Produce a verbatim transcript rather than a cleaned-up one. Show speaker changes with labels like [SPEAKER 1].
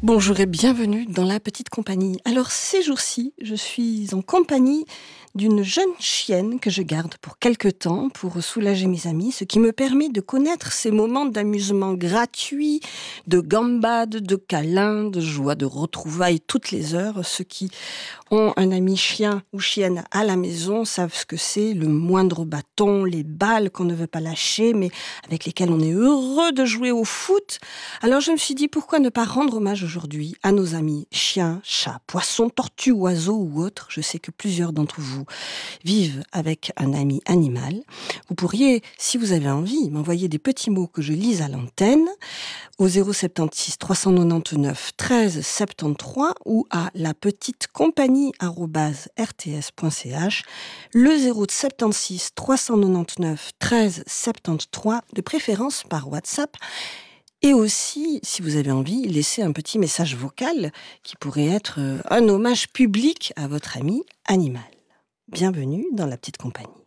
[SPEAKER 1] Bonjour et bienvenue dans la petite compagnie. Alors ces jours-ci, je suis en compagnie d'une jeune chienne que je garde pour quelque temps pour soulager mes amis, ce qui me permet de connaître ces moments d'amusement gratuits, de gambade, de câlins, de joie, de retrouvailles toutes les heures. Ceux qui ont un ami chien ou chienne à la maison savent ce que c'est, le moindre bâton, les balles qu'on ne veut pas lâcher, mais avec lesquelles on est heureux de jouer au foot. Alors je me suis dit, pourquoi ne pas rendre hommage aujourd'hui à nos amis chiens, chats, poissons, tortues, oiseaux ou autres. Je sais que plusieurs d'entre vous vivent avec un ami animal. Vous pourriez, si vous avez envie, m'envoyer des petits mots que je lise à l'antenne au zéro sept six trois cent quatre-vingt-dix-neuf treize soixante-treize ou à la petite compagnie arobase r t s point c h, le zéro sept six trois cent quatre-vingt-dix-neuf treize soixante-treize, de préférence par WhatsApp. Et aussi, si vous avez envie, laissez un petit message vocal qui pourrait être un hommage public à votre ami animal. Bienvenue dans la petite compagnie.